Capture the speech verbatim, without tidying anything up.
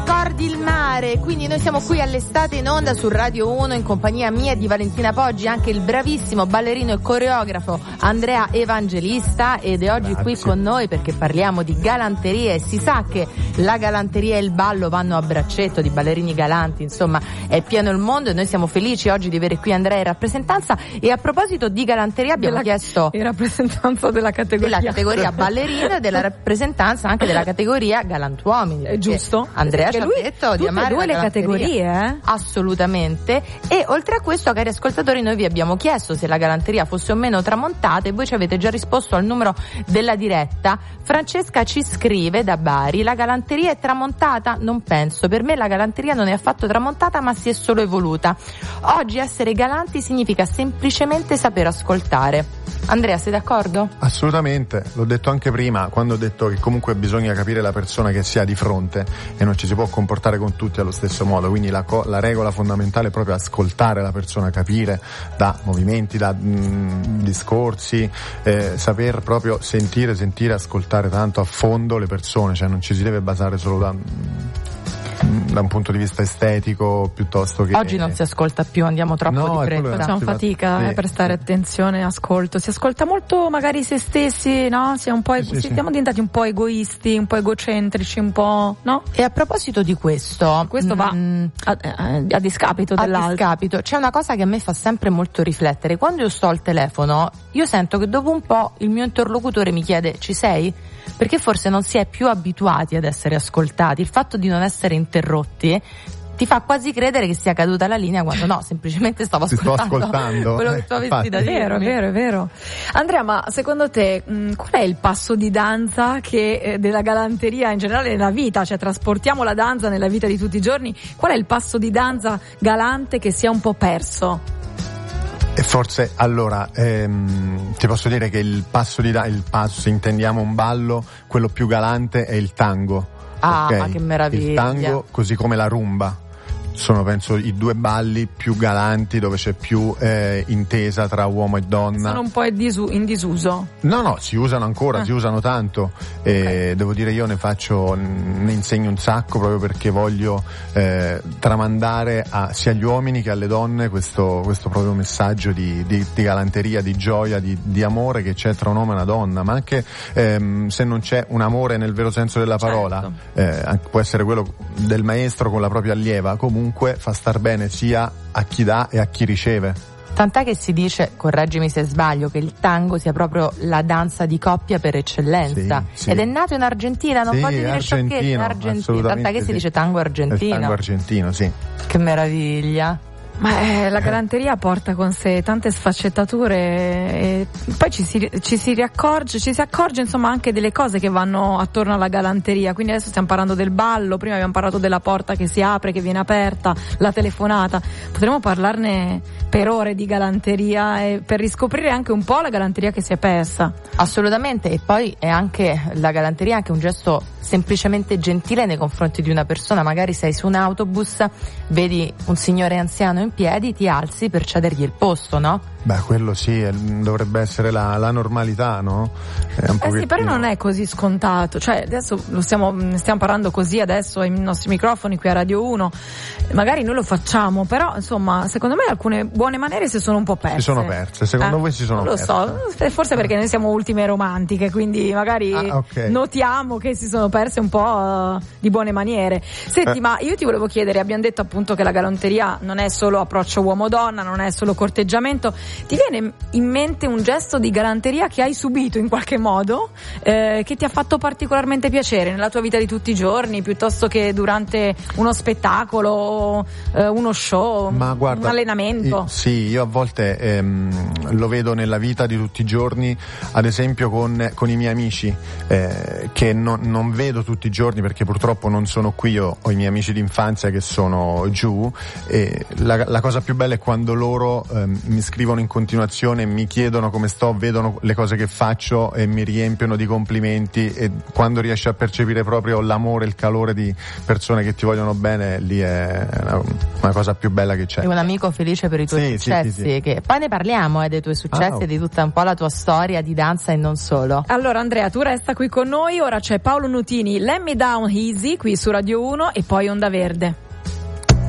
ricordi il mare, quindi noi siamo qui all'estate in onda su Radio uno in compagnia mia e di Valentina Poggi, anche il bravissimo ballerino e coreografo Andrea Evangelista, ed è oggi Grazie. qui con noi perché parliamo di galanterie. Si sa che la galanteria e il ballo vanno a braccetto, di ballerini galanti, insomma è pieno il mondo, e noi siamo felici oggi di avere qui Andrea in rappresentanza. E a proposito di galanteria abbiamo della, chiesto in rappresentanza della categoria della categoria ballerino e della rappresentanza anche della categoria galantuomini. È giusto? Andrea ci ha detto di amare due le categorie, eh? Assolutamente. E oltre a questo, cari ascoltatori, noi vi abbiamo chiesto se la galanteria fosse o meno tramontata e voi ci avete già risposto al numero della diretta. Francesca ci scrive da Bari: la galanteria è tramontata? Non penso, per me la galanteria non è affatto tramontata, ma si è solo evoluta. Oggi essere galanti significa semplicemente saper ascoltare. Andrea, sei d'accordo? Assolutamente, l'ho detto anche prima, quando ho detto che comunque bisogna capire la persona che si ha di fronte e non ci si può comportare con tutti allo stesso modo, quindi la, co- la regola fondamentale è proprio ascoltare la persona, capire da movimenti, da mh, discorsi, eh, saper proprio sentire, sentire, ascoltare tanto a fondo le persone, cioè non ci si deve basare solo da... da un punto di vista estetico piuttosto che... Oggi non si ascolta più, andiamo troppo no, di fretta. Facciamo fatica sì, eh, per stare sì. attenzione, ascolto. Si ascolta molto magari se stessi, no? Si è un po' ego- sì, sì, siamo sì. diventati un po' egoisti, un po' egocentrici, un po', no? E a proposito di questo, questo va mh, a, a, a discapito a dell'altro. discapito. C'è una cosa che a me fa sempre molto riflettere. Quando io sto al telefono, io sento che dopo un po' il mio interlocutore mi chiede: ci sei? Perché forse non si è più abituati ad essere ascoltati. Il fatto di non essere interrotti ti fa quasi credere che sia caduta la linea, quando no, semplicemente stavo ascoltando, sto ascoltando. quello che tu avessi da dire. È vero, è vero, è vero. Andrea, ma secondo te mh, qual è il passo di danza che eh, della galanteria in generale nella vita, cioè trasportiamo la danza nella vita di tutti i giorni, qual è il passo di danza galante che si è un po' perso? E forse, allora, ehm, ti posso dire che il passo di da- il passo, intendiamo un ballo, quello più galante è il tango. Ah, okay? ma che meraviglia. Il tango, così come la rumba. Sono, penso, i due balli più galanti, dove c'è più eh, intesa tra uomo e donna. Sono un po' in, disu- in disuso. No, no, si usano ancora, ah. si usano tanto. E okay. Devo dire, io ne faccio, ne insegno un sacco proprio perché voglio eh, tramandare a, sia agli uomini che alle donne questo, questo proprio messaggio di, di, di galanteria, di gioia, di, di amore che c'è tra un uomo e una donna. Ma anche ehm, se non c'è un amore nel vero senso della parola, certo. eh, può essere quello del maestro con la propria allieva, comunque fa star bene sia a chi dà e a chi riceve. Tant'è che si dice, correggimi se sbaglio, che il tango sia proprio la danza di coppia per eccellenza. Sì, sì. Ed è nato in Argentina, non sì, voglio dire sciocchezze, in Argentina. Tant'è che sì. si dice tango argentino. Il tango argentino, sì. Che meraviglia. Ma eh, la galanteria porta con sé tante sfaccettature e poi ci si, ci si riaccorge, ci si accorge insomma anche delle cose che vanno attorno alla galanteria. Quindi adesso stiamo parlando del ballo, prima abbiamo parlato della porta che si apre, che viene aperta, la telefonata. Potremmo parlarne per ore di galanteria e per riscoprire anche un po' la galanteria che si è persa. Assolutamente. E poi è anche la galanteria è anche un gesto semplicemente gentile nei confronti di una persona. Magari sei su un autobus, vedi un signore anziano in piedi, ti alzi per cedergli il posto, no? Beh, quello sì, dovrebbe essere la, la normalità, no? È un eh sì, però non è così scontato. Cioè, adesso lo stiamo, stiamo parlando così adesso ai nostri microfoni qui a Radio uno. Magari noi lo facciamo, però insomma, secondo me alcune buone maniere si sono un po' perse. Si sono perse, secondo eh, voi si sono non lo perse? so, forse perché noi siamo ultime romantiche, quindi magari ah, okay. notiamo che si sono perse un po' uh, di buone maniere. Senti, eh. ma io ti volevo chiedere, abbiamo detto appunto che la galanteria non è solo approccio uomo-donna, non è solo corteggiamento. Ti viene in mente un gesto di galanteria che hai subito in qualche modo, eh, che ti ha fatto particolarmente piacere nella tua vita di tutti i giorni, piuttosto che durante uno spettacolo, eh, uno show, Ma guarda, un allenamento? Io, sì, io a volte ehm, lo vedo nella vita di tutti i giorni, ad esempio con, con i miei amici, eh, che non, non vedo tutti i giorni perché purtroppo non sono qui, io ho i miei amici d'infanzia che sono giù, e la, la cosa più bella è quando loro ehm, mi scrivono in continuazione, mi chiedono come sto, vedono le cose che faccio e mi riempiono di complimenti, e quando riesci a percepire proprio l'amore, il calore di persone che ti vogliono bene, lì è una, una cosa più bella che c'è. È un amico felice per i tuoi sì, successi, sì, sì, sì. Che poi ne parliamo eh, dei tuoi successi, ah, e di tutta un po' la tua storia di danza e non solo. Allora Andrea, tu resta qui con noi, ora c'è Paolo Nutini Pautini, Let Me Down Easy qui su Radio uno e poi Onda Verde.